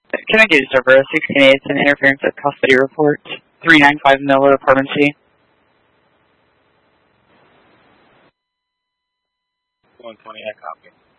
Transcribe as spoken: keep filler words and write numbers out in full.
Can I do server sixteen eight, an interference of custody report, three nine five Miller, Apartment C. one twenty, I copy.